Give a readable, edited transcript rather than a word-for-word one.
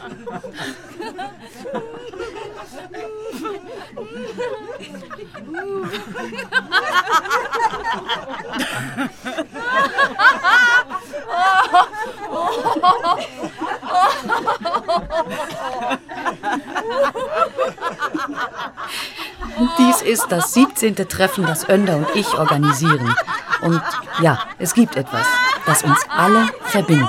Dies ist das 17. Treffen, das Önder und ich organisieren. Und ja, es gibt etwas, das uns alle verbindet.